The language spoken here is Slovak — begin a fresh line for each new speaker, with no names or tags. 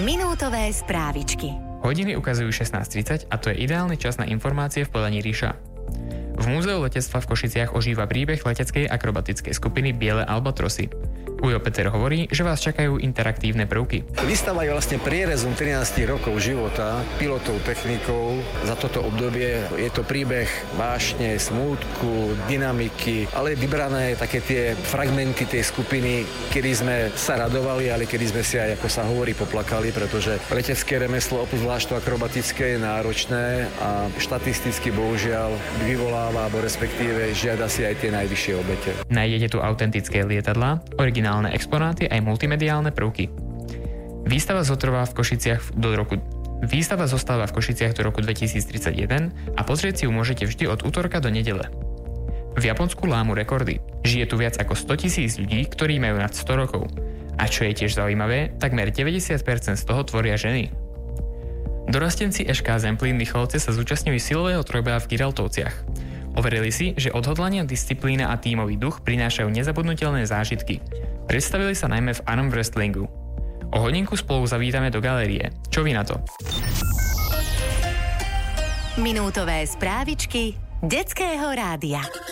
Minútové správičky.
Hodiny ukazujú 16:30 a to je ideálny čas na informácie v podaní Ríša. V Múzeu letectva v Košiciach ožíva príbeh leteckej akrobatickej skupiny Biele albatrosy. Ujo Peter hovorí, že vás čakajú interaktívne prvky.
Výstava je vlastne prierezom 13 rokov života pilotov, technikov. Za toto obdobie je to príbeh vášne, smútku, dynamiky, ale vybrané také tie fragmenty tej skupiny, kedy sme sa radovali, ale kedy sme si aj, ako sa hovorí, poplakali, pretože letecké remeslo, obzvlášť to akrobatické, je náročné a štatisticky bohužiaľ vyvoláva, alebo respektíve žiada si aj tie najvyššie obete.
Nájdete tu autentické lietadlá, originálne exponáty aj multimediálne prvky. Výstava zostáva v Košiciach do roku 2031 a pozrieť si ju môžete vždy od útorka do nedele. V Japonsku lámu rekordy. Žije tu viac ako 100 000 ľudí, ktorí majú nad 100 rokov. A čo je tiež zaujímavé, takmer 90% z toho tvoria ženy. Dorastenci Eška Zemplín Michalovce sa zúčastňujú silového trojboja v Giraltovciach. Overili si, že odhodlanie, disciplína a tímový duch prinášajú nezabudnutelné zážitky. Predstavili sa najmä v arm wrestlingu. O hodinku spolu zavítame do galérie. Čo vy na to?
Minútové správičky detského rádia.